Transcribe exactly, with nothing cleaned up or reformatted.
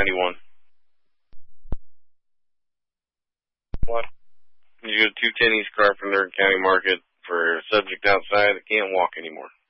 ninety-one. What? You go to two ten East Carpenter, County Market, for a subject outside that can't walk anymore.